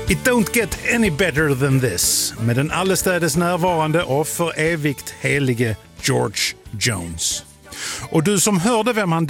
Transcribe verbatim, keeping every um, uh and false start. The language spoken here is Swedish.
It don't get any better than this, med den allestädes närvarande och för evigt helige George Jones. Och du som hörde vem han